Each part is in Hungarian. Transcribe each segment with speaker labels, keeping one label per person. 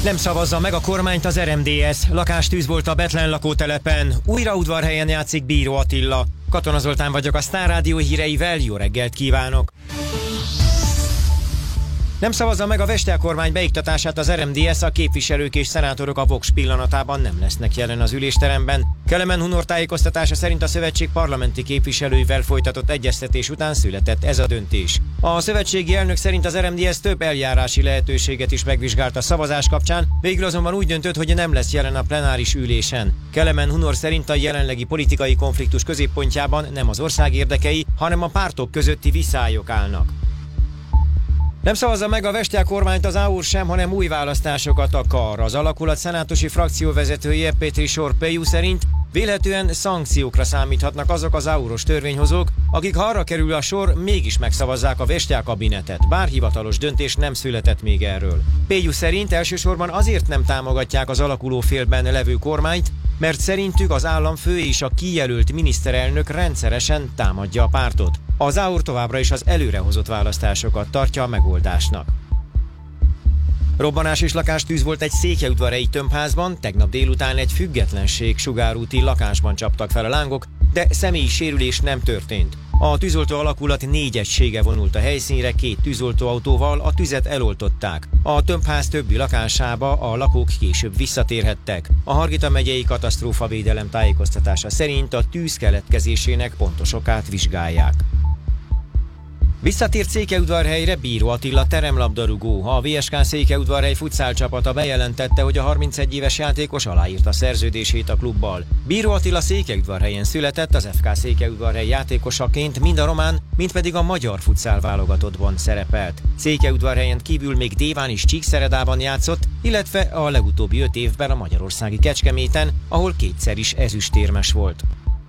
Speaker 1: Nem szavazza meg a kormányt az RMDSZ. Lakástűz volt a Bethlen lakótelepen. Újraudvarhelyen játszik Bíró Attila. Katona Zoltán vagyok a Sztár Rádió híreivel. Jó reggelt kívánok! Nem szavazza meg a Vestel kormány beiktatását az RMDSZ, a képviselők és szenátorok a Vox pillanatában nem lesznek jelen az ülésteremben. Kelemen Hunor tájékoztatása szerint a szövetség parlamenti képviselőivel folytatott egyeztetés után született ez a döntés. A szövetségi elnök szerint az RMDSZ több eljárási lehetőséget is megvizsgált a szavazás kapcsán, végül azonban úgy döntött, hogy nem lesz jelen a plenáris ülésen. Kelemen Hunor szerint a jelenlegi politikai konfliktus középpontjában nem az ország érdekei, hanem a pártok közötti viszályok állnak. Nem szavazza meg a Vestel kormányt az AUR sem, hanem új választásokat akar. Az alakulat szenátusi frakcióvezetője Petri Sorpeju szerint vélhetően szankciókra számíthatnak azok az AUR-os törvényhozók, akik ha arra kerül a sor, mégis megszavazzák a Vestel kabinetet, bár hivatalos döntés nem született még erről. Peju szerint elsősorban azért nem támogatják az alakuló félben levő kormányt, mert szerintük az államfő és a kijelölt miniszterelnök rendszeresen támadja a pártot. Az AUR továbbra is az előrehozott választásokat tartja a megoldásnak. Robbanás és lakástűz volt egy székelyudvarhelyi tömbházban, tegnap délután egy függetlenség sugárúti lakásban csaptak fel a lángok, de személyi sérülés nem történt. A tűzoltó alakulat 4 egysége vonult a helyszínre, 2 tűzoltóautóval, a tüzet eloltották. A tömbház többi lakásába a lakók később visszatérhettek. A Hargita megyei katasztrófavédelem tájékoztatása szerint a tűz keletkezésének pontos okát vizsgálják. Visszatért Székelyudvarhelyre Bíró Attila teremlabdarúgó. A VSK Székelyudvarhely futszálcsapata bejelentette, hogy a 31 éves játékos aláírta szerződését a klubbal. Bíró Attila Székelyudvarhelyen született, az FK Székelyudvarhely játékosaként mind a román, mind pedig a magyar futszál válogatottban szerepelt. Székelyudvarhelyen kívül még Déván és Csíkszeredában játszott, illetve a legutóbbi 5 évben a magyarországi Kecskeméten, ahol 2-szer is ezüstérmes volt.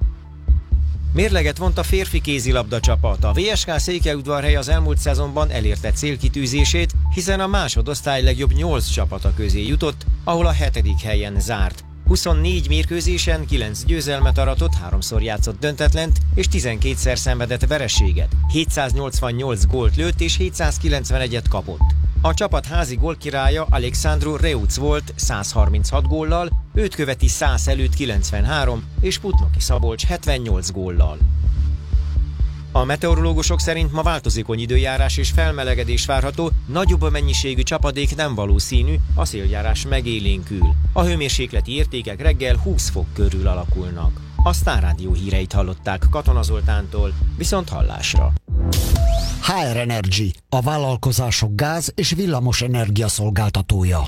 Speaker 1: Mérleget vont a férfi kézilabda csapat. A VSK Székelyudvarhely az elmúlt szezonban elérte célkitűzését, hiszen a másodosztály legjobb 8 csapata közé jutott, ahol a 7. helyen zárt. 24 mérkőzésen 9 győzelmet aratott, 3-szor játszott döntetlent és 12-szer szenvedett vereséget. 788 gólt lőtt és 791-et kapott. A csapat házi gólkirálya Alexandru Reuc volt 136 góllal, őt követi Szász előtt 93 és Putnoki Szabolcs 78 góllal. A meteorológusok szerint ma változékony időjárás és felmelegedés várható, nagyobb mennyiségű csapadék nem valószínű, a széljárás megélénkül. A hőmérsékleti értékek reggel 20 fok körül alakulnak. A Sztár Rádió híreit hallották Katona Zoltántól, viszont hallásra.
Speaker 2: HR Energy, a vállalkozások gáz- és villamos energia szolgáltatója.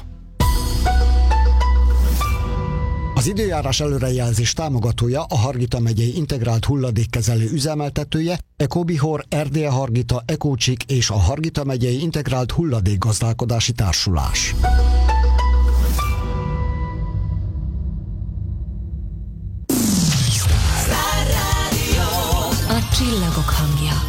Speaker 2: Az időjárás előrejelzés támogatója a Hargita megyei integrált hulladékkezelő üzemeltetője, Ecobihor, Erdélye Hargita, Ecócsik és a Hargita megyei integrált hulladékgazdálkodási társulás.
Speaker 3: A csillagok hangja.